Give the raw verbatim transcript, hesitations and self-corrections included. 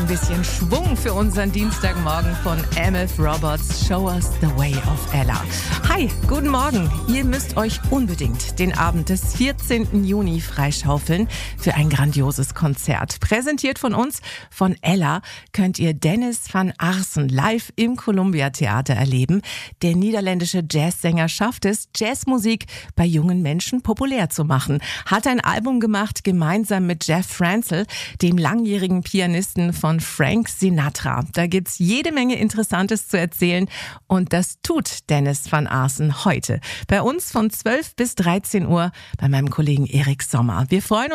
ein bisschen Schwung für unseren Dienstagmorgen von M F Roberts Show Us the Way of Ella. Hi, guten Morgen. Ihr müsst euch unbedingt den Abend des vierzehnten Juni freischaufeln für ein grandioses Konzert. Präsentiert von uns, von Ella, könnt ihr Dennis van Aarsen live im Columbia Theater erleben. Der niederländische Jazzsänger schafft es, Jazzmusik bei jungen Menschen populär zu machen. Hat ein Album gemacht, gemeinsam mit Jeff Franzel, dem langjährigen Pianisten von Frank Sinatra. Da gibt's jede Menge Interessantes zu erzählen und das tut Dennis van Aarsen heute. Bei uns von zwölf bis dreizehn Uhr bei meinem Kollegen Erik Sommer. Wir freuen uns